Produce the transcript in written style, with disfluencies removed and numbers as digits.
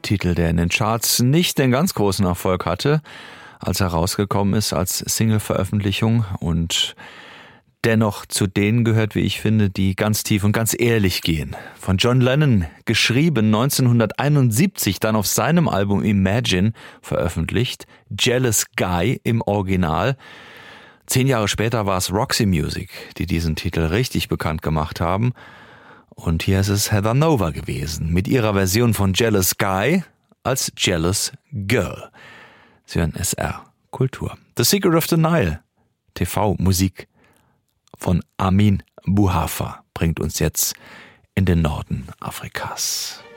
Titel, der in den Charts nicht den ganz großen Erfolg hatte, als er rausgekommen ist als Single-Veröffentlichung und dennoch zu denen gehört, wie ich finde, die ganz tief und ganz ehrlich gehen. Von John Lennon geschrieben, 1971 dann auf seinem Album Imagine veröffentlicht, Jealous Guy im Original. 10 Jahre später war es Roxy Music, die diesen Titel richtig bekannt gemacht haben. Und hier ist es Heather Nova gewesen, mit ihrer Version von Jealous Guy als Jealous Girl. Sie hören SR Kultur. The Secret of the Nile, TV-Musik von Amin Buhafa, bringt uns jetzt in den Norden Afrikas.